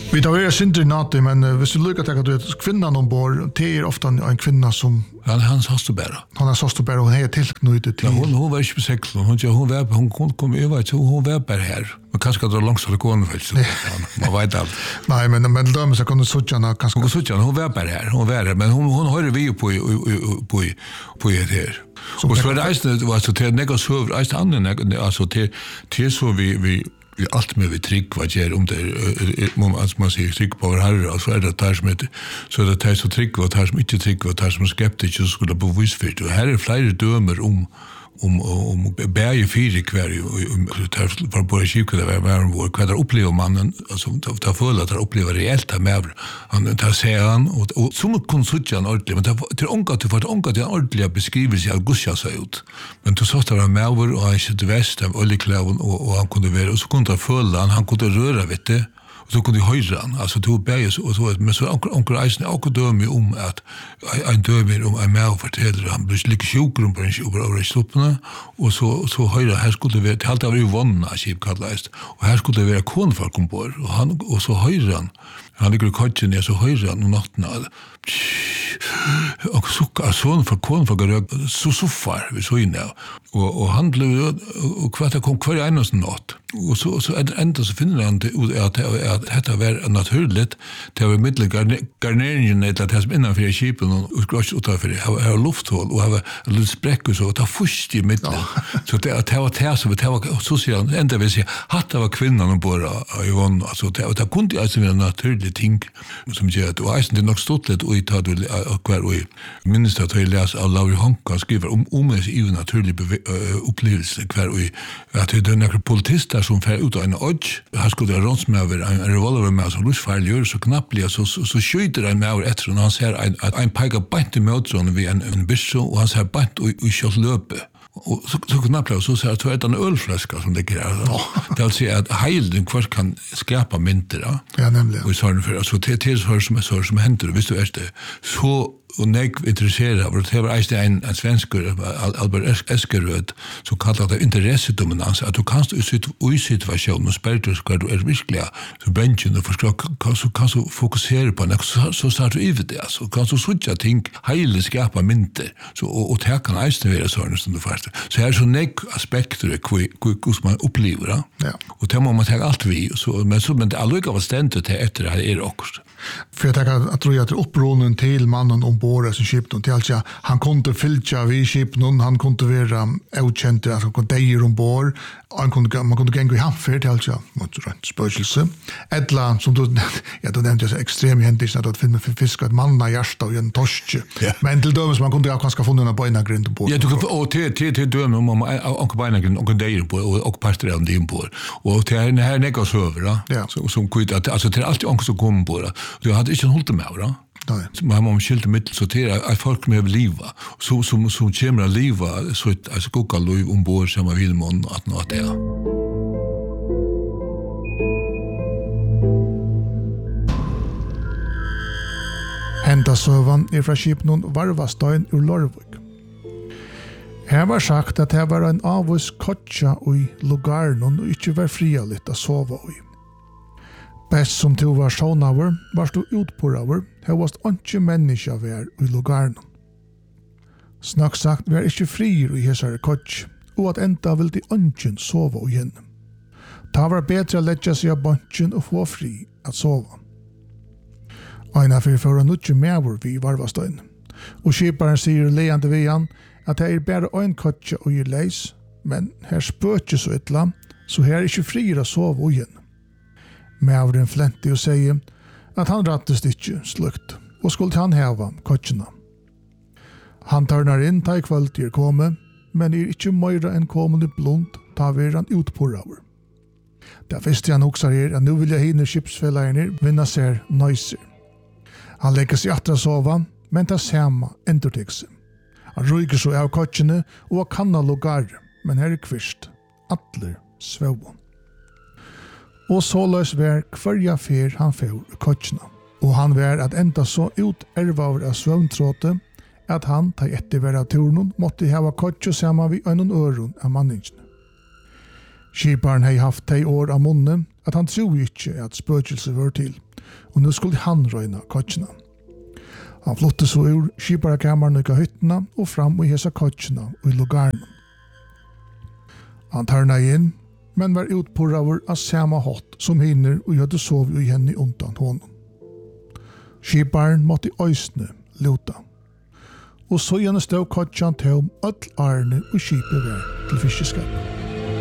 Vi tar ju synd i natten, men hvis du lyckas tänka att kvinnan ombord, det är ofta en kvinna som han såste bara. Han såste bara och är tillknutet till. Ja, hon var inte på sekeln. Hon kom över hon var bara här. Men kanske att det långt så det går väl. Man vet allt. Nej, men då så kan du söka kanske. Hon var bara här. Hon var där, men hon hörde vi på det här. Och så det var så till något så är annan alltså till så vi allt med vi trygg vad ger det man säger trygg på herre och så är det där som heter så det är så trygg vad här som inte trygg vad här som skeptisk så skulle bevisa för det här är flera dömer om berge fyra kvar det var på skip det var vår kvar upplever mannen alltså ta fulla att uppleva reellt med han tar sig han och som konsulten ordentligt men det är onkat du får onkat en ordentlig beskrivelse av Gusja så ut men du sa att det var med och i sitt väst av oljeklaven och han kunde vara och så kunde fulla han kunde röra vet du och så kunde höra han alltså tog berge och så men så onkel Eisen och dömer om att en dömer om en mer fortäller han blir lika sjuk på en över stoppna och så höra här skulle det helt av ju vonna skip kallast och här skulle det vara konfolk ombord och han och så höra han ligger i kotchen ner så höra han natten och så för konfolk så far vi så inne och han blev och kvart kom kvar en natt och så ändå så finner han att detta var naturligt det var middelgarneringen att det som innanför skipen och skrasch utanför det har lufthål och har lite spräck och så ta först i mitten så det var så det var socialt ända vill säga att det var kvinnan och bara i vann alltså det kunde alltså vara naturligt ting som gör att och det nog stått lite och i tar du kvar och minst att jag läs av Lauri Honka skriver om det är naturlig upplevelse kvar och att det är några politister som får ut av en odds har skulle det runt med en revolver med så lusfarlig gör så knappt så skjuter han med efter och han ser en pekar bant i motstånd vid en bisso och han ser bant och kör löpe och så knappt så ser att det är en ölflaska som det gör det vill säga att hejden kvar kan skapa mynter ja nämligen och så för alltså till som händer visst du är det så och när jag intresserad av det var en svensk Albert Eskeröd så kallar det intressedominans att du kan i situation och spela ska du är verkligen så benchen och förstå kan så fokusera på det så startar du över det så kan så switcha ting hela skapa mynter så och det kan ästen vara så som du förstår så här så nek aspekter hur man upplever ja och det måste man ta allt vi så men det alldeles var ständigt det efter det är också för jag tror att upprånen till mannen ombord som skipet till alltså han kunde fylla vid skipet han kunde vara outkänd alltså kunde dejer ombord man kunde gå i hamfärd till alltså mot spörselse ettla som du då nämnde så extremt händigt att finna fisk att manna hjärta och en torsk men till dömes man kunde kanske få några beinagrind ombord ja du kan och till döme om och beinagrind och dejer på och pastor om det ombord och till här nekas över så som kvitt att alltså till allt också kommer på du hade inte hållit med va nej man måste skilta mitt så till att folk med liva så som kommer att liva så alltså koka liv ombord som vill man att något är Henta sövan ifra skipnon Varvastein ur Lorvik. Her var sagt at her var en avus kotja i lugarnon og ikkje var frialigt a sova i. Best som to var sånaver, varst du utporaver, her varst ikke menneska vær i lugarnon. Snakk sagt var ikkje frier i hesare kotja, og at enda vil de ønsken sova i henne. Ta var bedre å letja seg av bønsken og få fri at sova. Eina fyrir for han ikke medvur vi Varvastein. Og skiparen sier leande vi han at det er bare ein kotja og gir leis, men her spøkje så ytla, så her er ikke frier å sova igjen. Medvuren flenti og sier at han rattest ikke slukt, og skulle han heva kotjena. Han tarnar inn ta i kvöld er komme, men er ikke møyra enn kommende blond, ta vir han utporraver. Da visste han også her at nu vil jeg hinne skipsfellarene vinna ser nøyser. Han legger seg atra sova, men ta sama endurtekse. Han ryker så av kotjene og kanna lugar, men her er kvist. Atler svevon. Og så løs vær kvarja fer han får kotjene. Og han vær at enda så ut ervaver av svevntråte, at han ta etter vær av turnon måtte hava kotje sama vi øynon øron av manningsene. Skiparen hei haft 10 år av munne, at han tro ikke at spøkelse var til, og nu skulle han røyna kotsjena. Han flotte så ur skiparakammaren i hyttena og fram i hesa kotsjena og i lugaren. Han tarna inn, men var utpurravur av samma hot som hinner og gjødde sov i henne undan honom. Skiparen måtte i øysne luta. Og så gjerne stod kotsjan til om öll arne og skipet var til fiskeskap.